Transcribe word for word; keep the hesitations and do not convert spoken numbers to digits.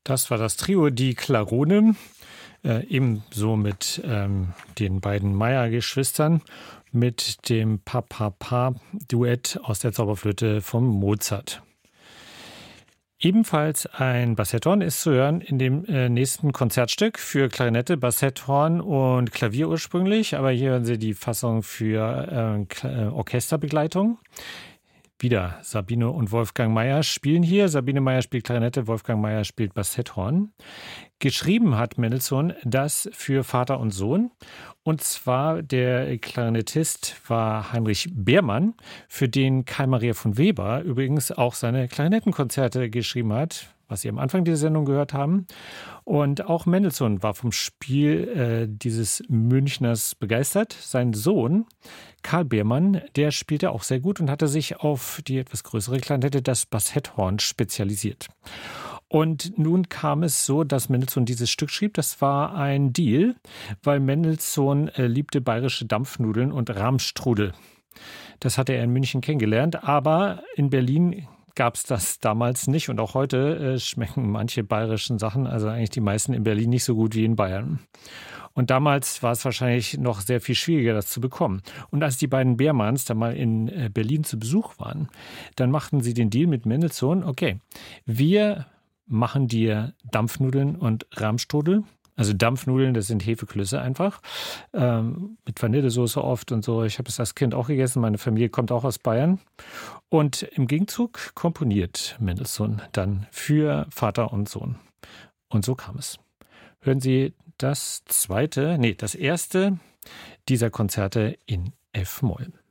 Das war das Trio Die Clarone, äh, ebenso mit ähm, den beiden Meyer-Geschwistern, mit dem Pa-Pa-Pa-Duett aus der Zauberflöte von Mozart. Ebenfalls ein Bassetthorn ist zu hören in dem äh, nächsten Konzertstück für Klarinette, Bassetthorn und Klavier ursprünglich, aber hier hören Sie die Fassung für äh, äh, Orchesterbegleitung. Wieder Sabine und Wolfgang Meyer spielen hier. Sabine Meyer spielt Klarinette, Wolfgang Meyer spielt Bassetthorn. Geschrieben hat Mendelssohn das für Vater und Sohn. Und zwar der Klarinettist war Heinrich Beermann, für den Karl Maria von Weber übrigens auch seine Klarinettenkonzerte geschrieben hat, was Sie am Anfang dieser Sendung gehört haben. Und auch Mendelssohn war vom Spiel äh, dieses Münchners begeistert. Sein Sohn, Karl Beermann, der spielte auch sehr gut und hatte sich auf die etwas größere Klarinette, das Bassetthorn, spezialisiert. Und nun kam es so, dass Mendelssohn dieses Stück schrieb. Das war ein Deal, weil Mendelssohn äh, liebte bayerische Dampfnudeln und Rahmstrudel. Das hatte er in München kennengelernt, aber in Berlin gab es das damals nicht. Und auch heute äh, schmecken manche bayerischen Sachen, also eigentlich die meisten in Berlin, nicht so gut wie in Bayern. Und damals war es wahrscheinlich noch sehr viel schwieriger, das zu bekommen. Und als die beiden Beermanns dann mal in äh, Berlin zu Besuch waren, dann machten sie den Deal mit Mendelssohn, okay, wir machen dir Dampfnudeln und Rahmstrudel. Also Dampfnudeln, das sind Hefeklöße einfach, ähm, mit Vanillesoße oft und so. Ich habe es als Kind auch gegessen, meine Familie kommt auch aus Bayern. Und im Gegenzug komponiert Mendelssohn dann für Vater und Sohn. Und so kam es. Hören Sie das zweite, nee, das erste dieser Konzerte in F-Moll.